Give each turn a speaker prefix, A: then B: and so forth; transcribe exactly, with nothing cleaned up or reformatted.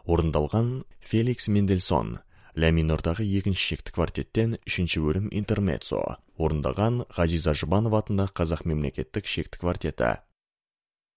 A: Орындалған Феликс Мендельсон. Ля минордағы екінші шекті квартеттен үшінші бөлім интермеццо. Орындаған Ғазиза Жұбанова атындағы Қазақ мемлекеттік шекті квартеті.